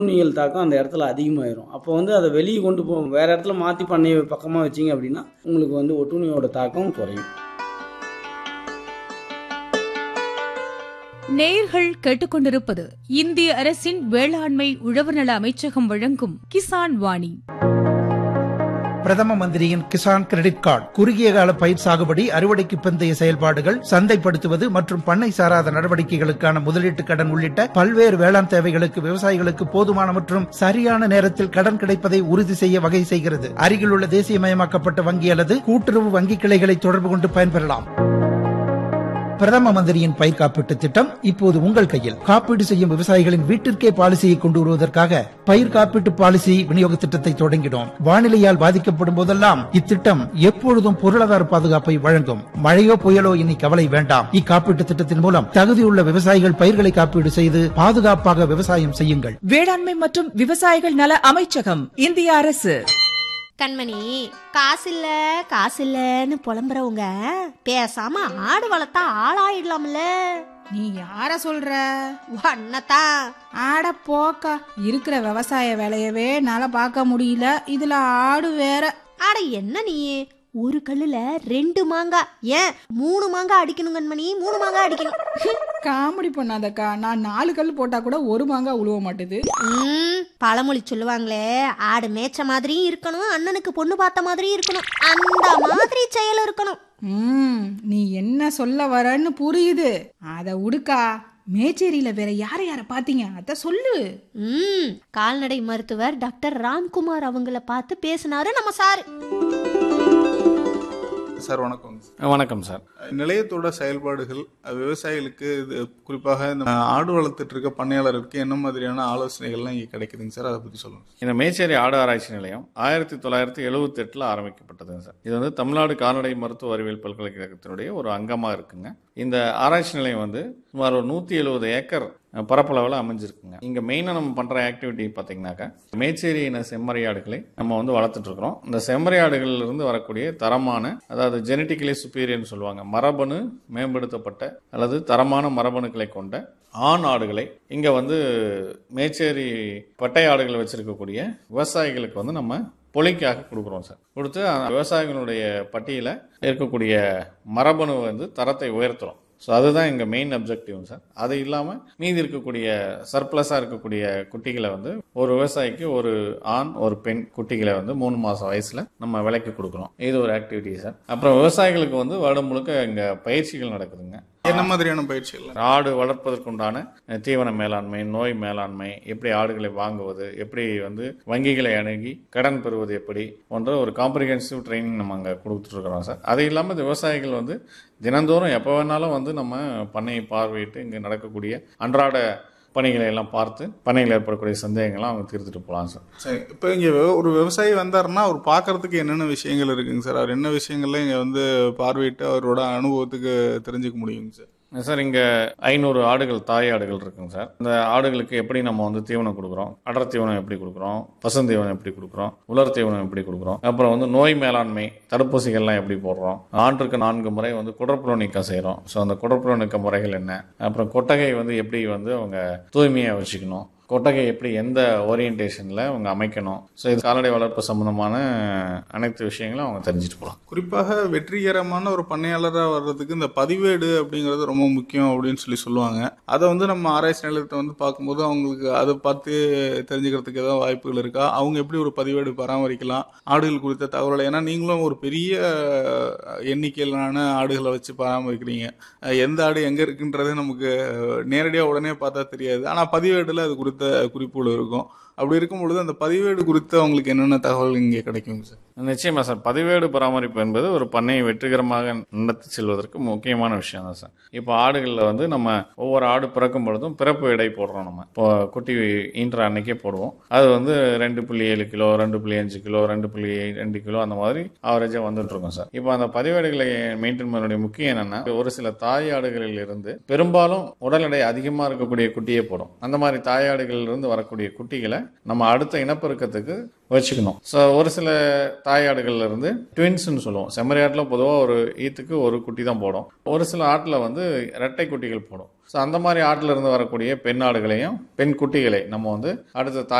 ஒட்டுண்ணிகள் தாக்கம் அந்த இடத்துல அதிகமாயிரும். அப்போ வந்து அதை வெளியே கொண்டு வேற இடத்துல மாற்றி பண்ணை பக்கமாக வச்சிங்க அப்படின்னா உங்களுக்கு வந்து ஒட்டுண்ணியோட தாக்கம் குறையும். நேயர்கள் கேட்டுக்கொண்டிருப்பது இந்திய அரசின் வேளாண்மை உழவர் நல அமைச்சகம் வழங்கும் கிசான் வாணி. பிரதம மந்திரியின் கிசான் கிரெடிட் கார்டு குறுகிய கால பயிர் சாகுபடி, அறுவடைக்கு பிந்தைய செயல்பாடுகள், சந்தைப்படுத்துவது மற்றும் பண்ணை சாராத நடவடிக்கைகளுக்கான முதலீட்டு கடன் உள்ளிட்ட பல்வேறு வேளாண் தேவைகளுக்கு விவசாயிகளுக்கு போதுமான மற்றும் சரியான நேரத்தில் கடன் கிடைப்பதை உறுதி செய்ய வகை செய்கிறது. அருகிலுள்ள தேசியமயமாக்கப்பட்ட வங்கி அல்லது கூட்டுறவு வங்கி கிளைகளை தொடர்பு கொண்டு பயன்பெறலாம். பிரதம மந்திரியின் பயிர் காப்பீட்டு திட்டம் இப்போது உங்கள் கையில். காப்பீடு செய்யும் விவசாயிகளின் வீட்டிற்கே பாலிசியை கொண்டு வருவதற்காக பயிர் காப்பீட்டு பாலிசி விநியோக திட்டத்தை தொடங்கினோம். வானிலையால் பாதிக்கப்படும் போதெல்லாம் இத்திட்டம் எப்பொழுதும் பொருளாதார பாதுகாப்பை வழங்கும். மழையோ புயலோ இனி கவலை வேண்டாம். இக்காப்பீட்டு திட்டத்தின் மூலம் தகுதியுள்ள விவசாயிகள் பயிர்களை காப்பீடு செய்து பாதுகாப்பாக விவசாயம் செய்யுங்கள். வேளாண்மை மற்றும் விவசாயிகள் நல அமைச்சகம், இந்திய அரசு. கண்மணி, காசில்லன்னு புலம்புறவங்க பேசாம ஆடு வளர்த்தா ஆளாயிடலாம்ல. நீ யார சொல்ற? அண்ணத்தான். ஆட போக்கா, இருக்கிற விவசாய வேலையவே என்னால பார்க்க முடியல, இதுல ஆடு வேற. ஆட என்ன நீ, ஒரு கல்லுல 2 மாங்காய், ஏன் 3 மாங்காய் அடிக்கணும் கண்மணி, 3 மாங்காய் அடிக்கணும். காமெடி பண்ணாதக்கா, நான் 4 கல் போட்டா கூட ஒரு மாங்காய் உழுவ மாட்டுது. பழமொழி சொல்லுவாங்களே, ஆடு மேய்ச்ச மாதிரியும் இருக்கணும், அண்ணனுக்கு பொண்ணு பார்த்த மாதிரியும் இருக்கணும், அந்த மாதிரி செயல் இருக்கணும். நீ என்ன சொல்ல வரன்னு புரியுது. அத உடுக்கா, மேச்சேரியில வேற யார பாத்தீங்க அத சொல்லு. கால்நடை மருத்துவர் டாக்டர் ராம்குமார் அவங்கள பார்த்து பேசினாரு நம்ம சார். சார் வணக்கம். வணக்கம் சார். நிலையத்தோட செயல்பாடுகள் விவசாயிகளுக்கு, குறிப்பாக இந்த ஆடு வளர்த்துட்டு இருக்க பண்ணையாளருக்கு என்ன மாதிரியான ஆலோசனைகள்லாம் இங்கே கிடைக்குதுங்க சார், அதை பற்றி சொல்லுங்க. இந்த மேச்சேரி ஆடு ஆராய்ச்சி நிலையம் 1978 ஆரம்பிக்கப்பட்டதுங்க சார். இது வந்து தமிழ்நாடு கால்நடை மருத்துவ அறிவியல் பல்கலைக்கழகத்தினுடைய ஒரு அங்கமாக இருக்குங்க. இந்த ஆராய்ச்சி நிலையம் வந்து சுமார் ஒரு 170 ஏக்கர் பரப்பளவில் அமைஞ்சிருக்குங்க. இங்கே மெயினாக நம்ம பண்ணுற ஆக்டிவிட்டி பார்த்தீங்கன்னாக்கா, மேச்சேரி இன செம்மறியாடுகளை நம்ம வந்து வளர்த்துட்டு இருக்கிறோம். இந்த செம்மறியாடுகளிலிருந்து வரக்கூடிய தரமான, அதாவது ஜெனட்டிக்கலி சுப்பீரியர்னு சொல்லுவாங்க, மரபணு மேம்படுத்தப்பட்ட அல்லது தரமான மரபணுக்களை கொண்ட ஆண் ஆடுகளை இங்கே வந்து மேச்சேரி பட்டை ஆடுகளை வச்சிருக்கக்கூடிய விவசாயிகளுக்கு வந்து நம்ம பொலிக்காக கொடுக்குறோம் சார். கொடுத்து விவசாயிகளுடைய பட்டியலில் இருக்கக்கூடிய மரபணு வந்து தரத்தை உயர்த்துறோம். ஸோ அதுதான் எங்கள் மெயின் அப்ஜெக்டிவ் சார். அது இல்லாமல் மீதி இருக்கக்கூடிய சர்ப்ளஸாக இருக்கக்கூடிய குட்டிகளை வந்து ஒரு விவசாயிக்கு ஒரு ஆண் ஒரு பெண் குட்டிகளை வந்து 3 மாதம் வயசில் நம்ம விலைக்கு கொடுக்குறோம். இது ஒரு ஆக்டிவிட்டி சார். அப்புறம் விவசாயிகளுக்கு வந்து வருடம் முழுக்க இங்கே பயிற்சிகள் நடக்குதுங்க. என்ன மாதிரியான பயிற்சிகள்? ஆடு வளர்ப்பதற்குண்டான தீவன மேலாண்மை, நோய் மேலாண்மை, எப்படி ஆடுகளை வாங்குவது, எப்படி வந்து வங்கிகளை அணுகி கடன் பெறுவது, எப்படி போன்ற ஒரு காம்ப்ரிஹென்சிவ் ட்ரைனிங் நம்ம அங்கே கொடுத்துட்டு இருக்கிறோம் சார். அது இல்லாமல் விவசாயிகள் வந்து தினந்தோறும் எப்போ வேணாலும் வந்து நம்ம பண்ணையை பார்வையிட்டு இங்கே நடக்கக்கூடிய அன்றாட பணிகளை எல்லாம் பார்த்து பண்ணையில் ஏற்படக்கூடிய சந்தேகங்கள்லாம் அவங்க தீர்த்துட்டு போகலாம் சார். சரி, இப்போ இங்கே ஒரு விவசாயி வந்தாருன்னா அவர் பார்க்கறதுக்கு என்னென்ன விஷயங்கள் இருக்குங்க சார்? அவர் என்ன விஷயங்கள்ல இங்கே வந்து பார்வையிட்டு அவரோட அனுபவத்துக்கு தெரிஞ்சுக்க முடியுங்க சார்? சார், இங்கே 500 ஆடுகள், தாய் ஆடுகள் இருக்குங்க சார். இந்த ஆடுகளுக்கு எப்படி நம்ம வந்து தீவனம் கொடுக்குறோம், அடர் தீவனம் எப்படி கொடுக்குறோம், பசுந்தீவனம் எப்படி கொடுக்குறோம், உலர் தீவனம் எப்படி கொடுக்குறோம், அப்புறம் வந்து நோய் மேலாண்மை, தடுப்பூசிகள்லாம் எப்படி போடுறோம், ஆண்டுக்கு 4 முறை வந்து குடற்புழு நீக்கம் செய்கிறோம். ஸோ அந்த குடற்புழு நீக்க முறைகள் என்ன, அப்புறம் கொட்டகை வந்து எப்படி வந்து அவங்க தூய்மையாக வச்சுக்கணும், கொட்டகை எப்படி எந்த ஓரியன்டேஷனில் அவங்க அமைக்கணும். ஸோ இது கால்நடை வளர்ப்பு சம்பந்தமான அனைத்து விஷயங்களும் அவங்க தெரிஞ்சுட்டு போகலாம். குறிப்பாக வெற்றிகரமான ஒரு பண்ணையாளராக வர்றதுக்கு இந்த பதிவேடு அப்படிங்கிறது ரொம்ப முக்கியம் அப்படின்னு சொல்லுவாங்க. அதை வந்து நம்ம ஆராய்ச்சி நிலையத்தை வந்து பார்க்கும்போது அவங்களுக்கு அதை பார்த்து தெரிஞ்சுக்கிறதுக்கு ஏதாவது வாய்ப்புகள் இருக்கா? அவங்க எப்படி ஒரு பதிவேடு பராமரிக்கலாம், ஆடுகள் குறித்த தகவலை? ஏன்னா நீங்களும் ஒரு பெரிய எண்ணிக்கையிலான ஆடுகளை வச்சு பராமரிக்கிறீங்க. எந்த ஆடு எங்கே இருக்குன்றது நமக்கு நேரடியாக உடனே பார்த்தா தெரியாது. ஆனால் பதிவேடில் அது குறித்த குறிப்புகள் இருக்கும். அப்படி இருக்கும் பொழுது அந்த பதிவேடு குறித்து அவங்களுக்கு என்னென்ன தகவல் இங்கே கிடைக்கும் சார்? நிச்சயமா சார். பதிவேடு பராமரிப்பு என்பது ஒரு பண்ணையை வெற்றிகரமாக நடத்தி செல்வதற்கு முக்கியமான விஷயம் தான் சார். இப்போ ஆடுகளில் வந்து நம்ம ஒவ்வொரு ஆடு பிறக்கும் பொழுதும் பிறப்பு எடை போடுறோம். நம்ம இப்போ குட்டி ஈன்ற அன்னைக்கே போடுவோம். அது வந்து 2.7 கிலோ, 2.5 கிலோ, 2.2 கிலோ அந்த மாதிரி ஆவரேஜாக வந்துட்டு இருக்கோம் சார். இப்போ அந்த பதிவேடுகளை மெயின்டைன் பண்ண முக்கியம் என்னன்னா, ஒரு சில தாய் ஆடுகளில் இருந்து பெரும்பாலும் உடல் எடை அதிகமாக இருக்கக்கூடிய குட்டியே போடும். அந்த மாதிரி தாய் ஆடுகள் தாயாடுகளிலிருந்து வரக்கூடிய குட்டிகளை நம்ம அடுத்த இனப்பெருக்கத்துக்கு வச்சுக்கணும். ஸோ ஒரு சில தாயாடுகள்ல இருந்து ட்வின்ஸ்ன்னு சொல்லுவோம். செம்மறியாட்டில் பொதுவாக ஒரு ஈத்துக்கு ஒரு குட்டி தான் போடும். ஒரு சில ஆட்டில் வந்து இரட்டை குட்டிகள் போடும். ஸோ அந்த மாதிரி ஆட்டில் இருந்து வரக்கூடிய பெண் ஆடுகளையும் பெண் குட்டிகளை நம்ம வந்து அடுத்த